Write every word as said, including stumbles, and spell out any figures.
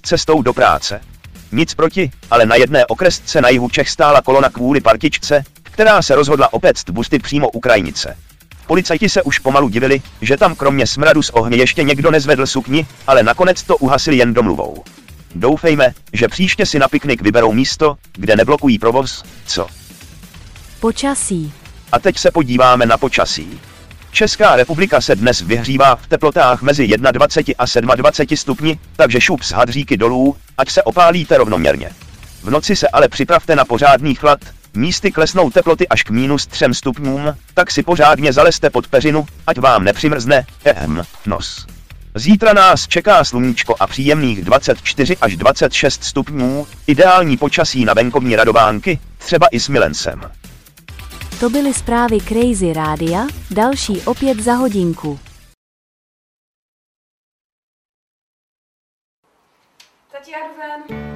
cestou do práce. Nic proti, ale na jedné okresce na jihu Čech stála kolona kvůli partičce, která se rozhodla opéct busty přímo Ukrajinice. Policajti se už pomalu divili, že tam kromě smradu z ohně ještě někdo nezvedl sukni, ale nakonec to uhasili jen domluvou. Doufejme, že příště si na piknik vyberou místo, kde neblokují provoz, co? Počasí. A teď se podíváme na počasí. Česká republika se dnes vyhřívá v teplotách mezi dvaceti jedním a dvaceti sedmi stupni, takže šup z hadříky dolů, ať se opálíte rovnoměrně. V noci se ale připravte na pořádný chlad, místy klesnou teploty až k mínus třem stupňům, tak si pořádně zalezte pod peřinu, ať vám nepřimrzne, ehem, nos. Zítra nás čeká sluníčko a příjemných dvacet čtyři až dvacet šest stupňů, ideální počasí na venkovní radovánky, třeba i s milencem. To byly zprávy Crazy Rádia, další opět za hodinku. Tati, já jdu ven.